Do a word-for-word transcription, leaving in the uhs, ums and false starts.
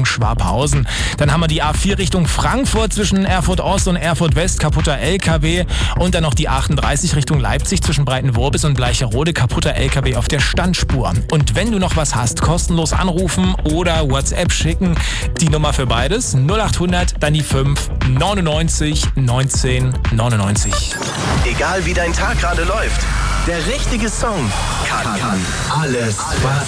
Richtung Schwabhausen. Dann haben wir die A vier Richtung Frankfurt zwischen Erfurt Ost und Erfurt West, kaputter L K W. Und dann noch die achtunddreißig Richtung Leipzig zwischen Breitenworbis und Bleicherode, kaputter L K W auf der Standspur. Und wenn du noch was hast, kostenlos anrufen oder WhatsApp schicken. Die Nummer für beides null acht hundert, dann die fünf neunundneunzig neunzehn neunundneunzig. Egal wie dein Tag gerade läuft, der richtige Song kann, kann alles verändern.